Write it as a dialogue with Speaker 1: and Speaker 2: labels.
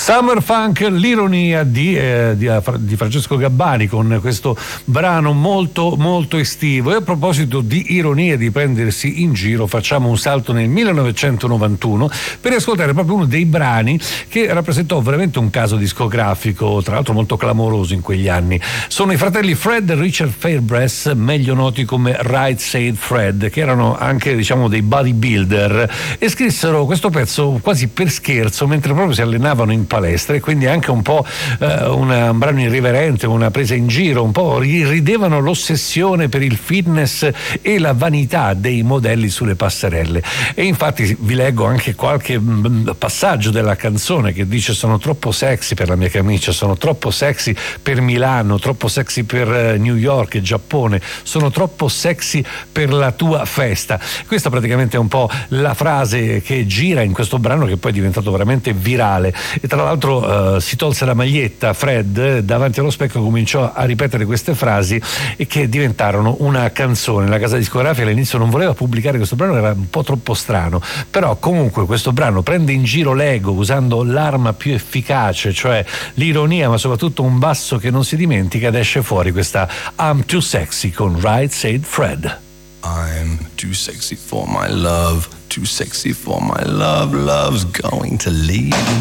Speaker 1: Summer Funk, l'ironia di Francesco Gabbani con questo brano molto molto estivo. E a proposito di ironia, di prendersi in giro, facciamo un salto nel 1991 per ascoltare proprio uno dei brani che rappresentò veramente un caso discografico, tra l'altro molto clamoroso in quegli anni. Sono i fratelli Fred e Richard Fairbrass, meglio noti come Right Said Fred, che erano anche, diciamo, dei bodybuilder, e scrissero questo pezzo quasi per scherzo mentre proprio si allenavano in palestra, e quindi anche un po' un brano irriverente, una presa in giro, un po' ridevano l'ossessione per il fitness e la vanità dei modelli sulle passerelle. E infatti vi leggo anche qualche passaggio della canzone che dice: sono troppo sexy per la mia camicia, sono troppo sexy per Milano, troppo sexy per New York e Giappone, sono troppo sexy per la tua festa. Questa praticamente è un po' la frase che gira in questo brano, che poi è diventato veramente virale. E tra l'altro si tolse la maglietta Fred, davanti allo specchio cominciò a ripetere queste frasi, e che diventarono una canzone. La casa discografica all'inizio non voleva pubblicare questo brano, era un po' troppo strano, però comunque questo brano prende in giro l'ego usando l'arma più efficace, cioè l'ironia, ma soprattutto un basso che non si dimentica, ed esce fuori questa I'm Too Sexy con Right Said Fred.
Speaker 2: I'm too sexy for my love, too sexy for my love, love's going to leave